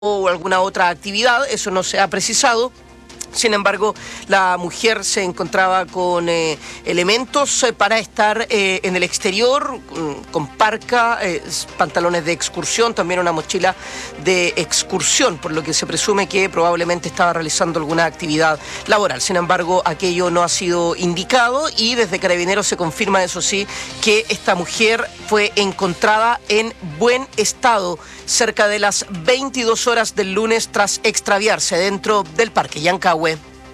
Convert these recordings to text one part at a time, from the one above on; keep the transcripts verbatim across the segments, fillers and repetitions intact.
o alguna otra actividad, eso no se ha precisado. Sin embargo, la mujer se encontraba con eh, elementos eh, para estar eh, en el exterior, con parca, eh, pantalones de excursión, también una mochila de excursión, por lo que se presume que probablemente estaba realizando alguna actividad laboral. Sin embargo, aquello no ha sido indicado y desde Carabineros se confirma, eso sí, que esta mujer fue encontrada en buen estado cerca de las veintidós horas del lunes tras extraviarse dentro del Parque Yancahue.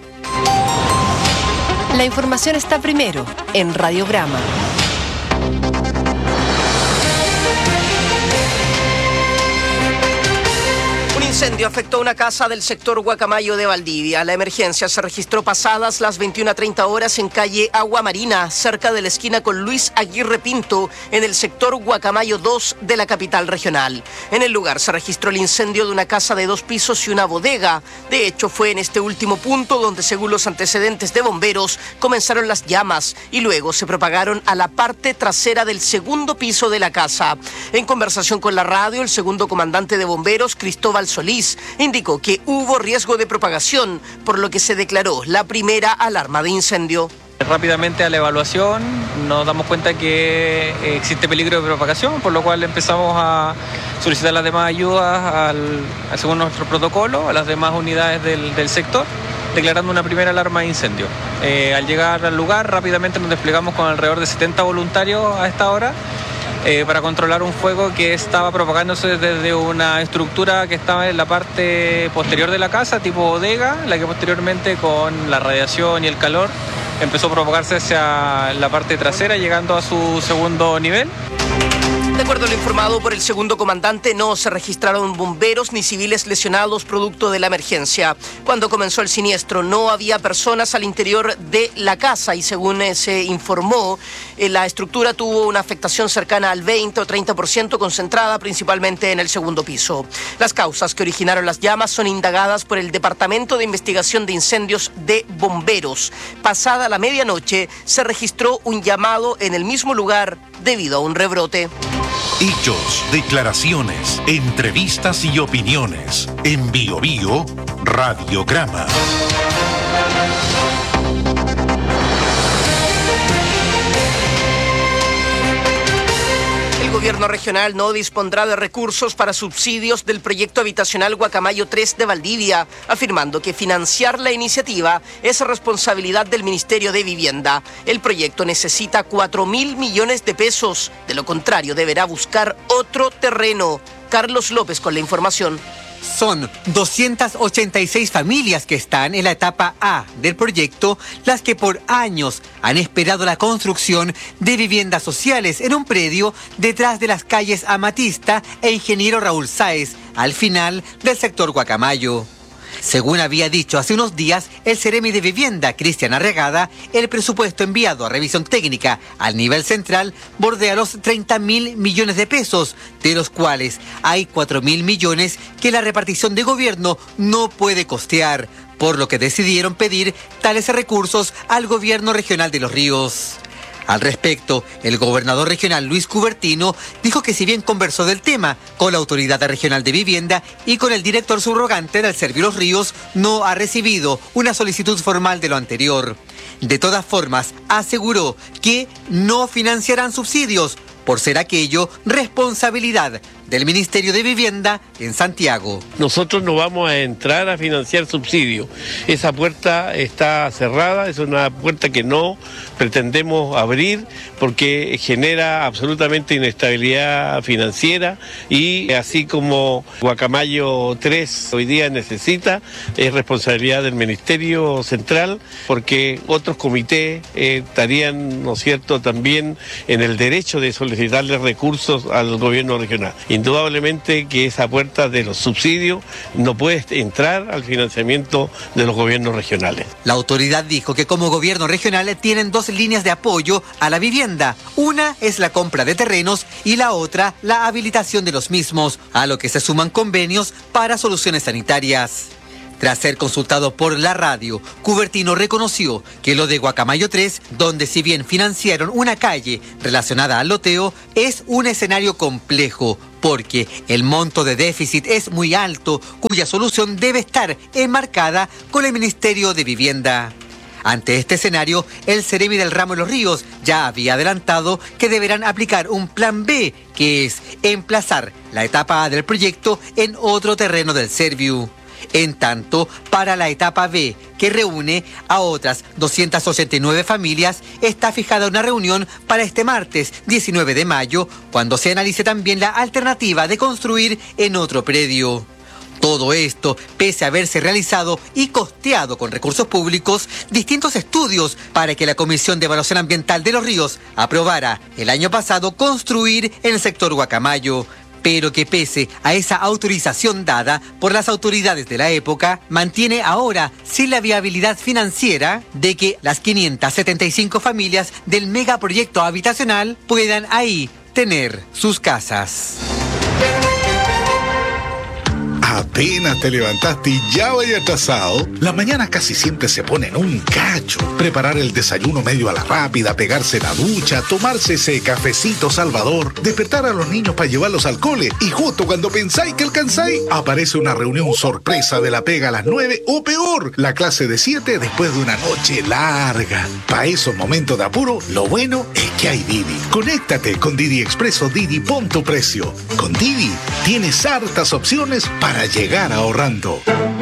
La información está primero en Radiograma. Un incendio afectó una casa del sector Guacamayo de Valdivia. La emergencia se registró pasadas las veintiuna treinta horas en calle Agua Marina, cerca de la esquina con Luis Aguirre Pinto, en el sector Guacamayo dos de la capital regional. En el lugar se registró el incendio de una casa de dos pisos y una bodega. De hecho, fue en este último punto donde, según los antecedentes de bomberos, comenzaron las llamas y luego se propagaron a la parte trasera del segundo piso de la casa. En conversación con la radio, el segundo comandante de bomberos, Cristóbal Solís, indicó que hubo riesgo de propagación, por lo que se declaró la primera alarma de incendio. Rápidamente a la evaluación nos damos cuenta que existe peligro de propagación, por lo cual empezamos a solicitar las demás ayudas al, según nuestro protocolo a las demás unidades del, del sector, declarando una primera alarma de incendio. Eh, al llegar al lugar rápidamente nos desplegamos con alrededor de setenta voluntarios a esta hora, Eh, para controlar un fuego que estaba propagándose desde una estructura que estaba en la parte posterior de la casa, tipo bodega, la que posteriormente con la radiación y el calor empezó a propagarse hacia la parte trasera, llegando a su segundo nivel. De acuerdo a lo informado por el segundo comandante, no se registraron bomberos ni civiles lesionados producto de la emergencia. Cuando comenzó el siniestro no había personas al interior de la casa y, según se informó, la estructura tuvo una afectación cercana al veinte o treinta por ciento, concentrada principalmente en el segundo piso. Las causas que originaron las llamas son indagadas por el Departamento de Investigación de Incendios de Bomberos. Pasada la medianoche se registró un llamado en el mismo lugar debido a un rebrote. Hechos, declaraciones, entrevistas y opiniones. En Bio Bio, Radiograma. El gobierno regional no dispondrá de recursos para subsidios del proyecto habitacional Guacamayo tres de Valdivia, afirmando que financiar la iniciativa es responsabilidad del Ministerio de Vivienda. El proyecto necesita cuatro mil millones de pesos, de lo contrario deberá buscar otro terreno. Carlos López con la información. Son doscientas ochenta y seis familias que están en la etapa A del proyecto, las que por años han esperado la construcción de viviendas sociales en un predio detrás de las calles Amatista e Ingeniero Raúl Sáez, al final del sector Guacamayo. Según había dicho hace unos días el Seremi de Vivienda, Cristian Arregada, el presupuesto enviado a revisión técnica al nivel central bordea los treinta mil millones de pesos, de los cuales hay cuatro mil millones que la repartición de gobierno no puede costear, por lo que decidieron pedir tales recursos al gobierno regional de Los Ríos. Al respecto, el gobernador regional Luis Cubertino dijo que si bien conversó del tema con la Autoridad Regional de Vivienda y con el director subrogante del Servio Los Ríos, no ha recibido una solicitud formal de lo anterior. De todas formas, aseguró que no financiarán subsidios, por ser aquello responsabilidad del Ministerio de Vivienda en Santiago. Nosotros no vamos a entrar a financiar subsidios. Esa puerta está cerrada, es una puerta que no pretendemos abrir porque genera absolutamente inestabilidad financiera y así como Guacamayo tres hoy día necesita, es responsabilidad del Ministerio Central porque otros comités eh, estarían, ¿no es cierto?, también en el derecho de solicitarle recursos al gobierno regional. Indudablemente que esa puerta de los subsidios no puede entrar al financiamiento de los gobiernos regionales. La autoridad dijo que como gobierno regional tienen dos líneas de apoyo a la vivienda. Una es la compra de terrenos y la otra la habilitación de los mismos, a lo que se suman convenios para soluciones sanitarias. Tras ser consultado por la radio, Cubertino reconoció que lo de Guacamayo tres, donde si bien financiaron una calle relacionada al loteo, es un escenario complejo, porque el monto de déficit es muy alto, cuya solución debe estar enmarcada con el Ministerio de Vivienda. Ante este escenario, el Ceremi del ramo de Los Ríos ya había adelantado que deberán aplicar un plan B, que es emplazar la etapa A del proyecto en otro terreno del Serviu. En tanto, para la etapa B, que reúne a otras doscientas ochenta y nueve familias, está fijada una reunión para este martes diecinueve de mayo, cuando se analice también la alternativa de construir en otro predio. Todo esto, pese a haberse realizado y costeado con recursos públicos distintos estudios para que la Comisión de Evaluación Ambiental de Los Ríos aprobara el año pasado construir en el sector Guacamayo, pero que pese a esa autorización dada por las autoridades de la época, mantiene ahora sin la viabilidad financiera de que las quinientas setenta y cinco familias del megaproyecto habitacional puedan ahí tener sus casas. Apenas te levantaste y ya vaya atrasado. La mañana casi siempre se pone en un cacho. Preparar el desayuno medio a la rápida, pegarse la ducha, tomarse ese cafecito salvador, despertar a los niños para llevarlos al cole y justo cuando pensáis que alcanzáis, aparece una reunión sorpresa de la pega a las nueve o peor, la clase de siete después de una noche larga. Para esos momentos de apuro, lo bueno es que hay Didi. Conéctate con Didi Expreso Didi Punto Precio. Con Didi tienes hartas opciones para llegar ahorrando.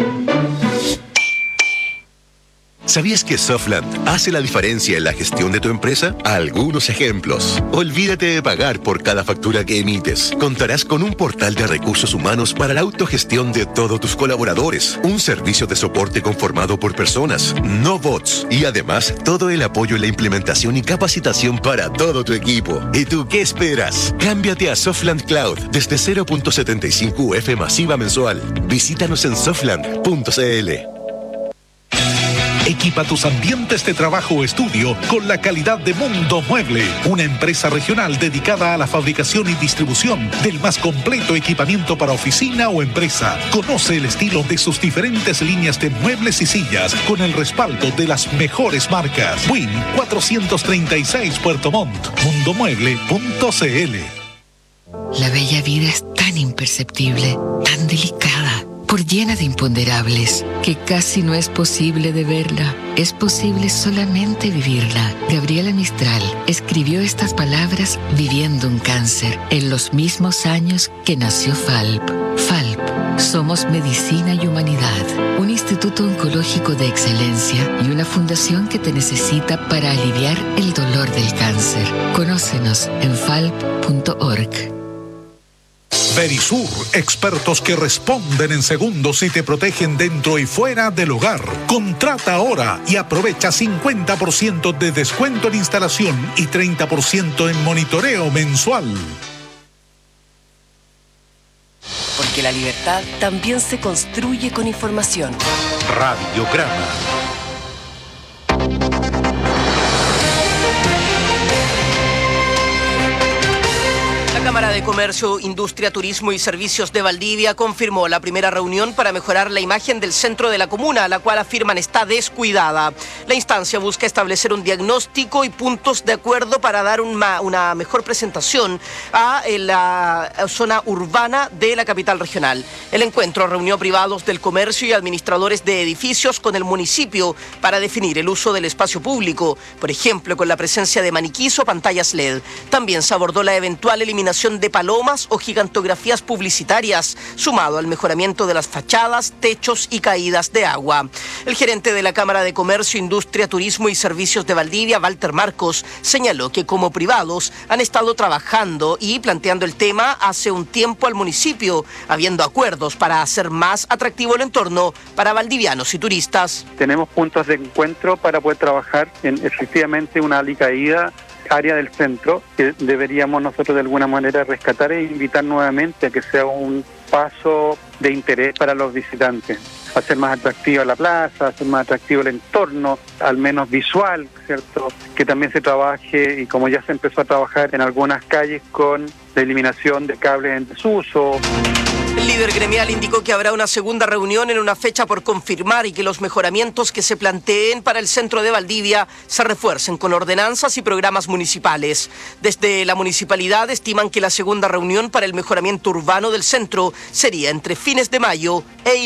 ¿Sabías que Softland hace la diferencia en la gestión de tu empresa? Algunos ejemplos. Olvídate de pagar por cada factura que emites. Contarás con un portal de recursos humanos para la autogestión de todos tus colaboradores. Un servicio de soporte conformado por personas, no bots. Y además, todo el apoyo en la implementación y capacitación para todo tu equipo. ¿Y tú qué esperas? Cámbiate a Softland Cloud desde cero punto setenta y cinco U F masiva mensual. Visítanos en softland punto c l. Equipa tus ambientes de trabajo o estudio con la calidad de Mundo Mueble, una empresa regional dedicada a la fabricación y distribución del más completo equipamiento para oficina o empresa. Conoce el estilo de sus diferentes líneas de muebles y sillas con el respaldo de las mejores marcas. Win cuatrocientos treinta y seis Puerto Montt, mundo mueble punto c l. La bella vida es tan imperceptible, tan delicada, por llena de imponderables, que casi no es posible de verla. Es posible solamente vivirla. Gabriela Mistral escribió estas palabras viviendo un cáncer en los mismos años que nació Falp. Falp, somos medicina y humanidad, un instituto oncológico de excelencia y una fundación que te necesita para aliviar el dolor del cáncer. Conócenos en falp punto org. Verisur, expertos que responden en segundos y te protegen dentro y fuera del hogar. Contrata ahora y aprovecha cincuenta por ciento de descuento en instalación y treinta por ciento en monitoreo mensual. Porque la libertad también se construye con información. Radiograma. La Cámara de Comercio, Industria, Turismo y Servicios de Valdivia confirmó la primera reunión para mejorar la imagen del centro de la comuna, la cual afirman está descuidada. La instancia busca establecer un diagnóstico y puntos de acuerdo para dar una, una mejor presentación a la zona urbana de la capital regional. El encuentro reunió privados del comercio y administradores de edificios con el municipio para definir el uso del espacio público, por ejemplo, con la presencia de maniquís o pantallas L E D. También se abordó la eventual eliminación de palomas o gigantografías publicitarias, sumado al mejoramiento de las fachadas, techos y caídas de agua. El gerente de la Cámara de Comercio, Industria, Turismo y Servicios de Valdivia, Walter Marcos, señaló que como privados han estado trabajando y planteando el tema hace un tiempo al municipio, habiendo acuerdos para hacer más atractivo el entorno para valdivianos y turistas. Tenemos puntos de encuentro para poder trabajar en efectivamente una alicaída área del centro que deberíamos nosotros de alguna manera rescatar e invitar nuevamente a que sea un paso de interés para los visitantes, hacer más atractiva la plaza, hacer más atractivo el entorno, al menos visual, ¿cierto? Que también se trabaje, y como ya se empezó a trabajar en algunas calles, con la eliminación de cables en desuso. El líder gremial indicó que habrá una segunda reunión en una fecha por confirmar y que los mejoramientos que se planteen para el centro de Valdivia se refuercen con ordenanzas y programas municipales. Desde la municipalidad estiman que la segunda reunión para el mejoramiento urbano del centro sería entre fines de mayo e